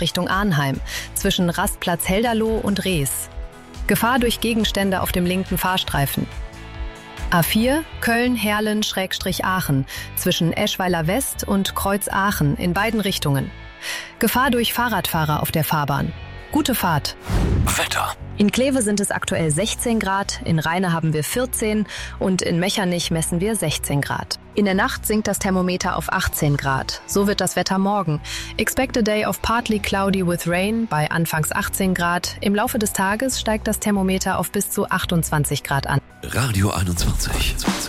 Richtung Arnheim, zwischen Rastplatz Helderloh und Rees. Gefahr durch Gegenstände auf dem linken Fahrstreifen. A4 Köln-Herlen-Aachen, zwischen Eschweiler West und Kreuz Aachen in beiden Richtungen. Gefahr durch Fahrradfahrer auf der Fahrbahn. Gute Fahrt. Wetter. In Kleve sind es aktuell 16 Grad, in Rheine haben wir 14 und in Mechernich messen wir 16 Grad. In der Nacht sinkt das Thermometer auf 18 Grad. So wird das Wetter morgen. Expect a day of partly cloudy with rain bei anfangs 18 Grad. Im Laufe des Tages steigt das Thermometer auf bis zu 28 Grad an. Radio 21.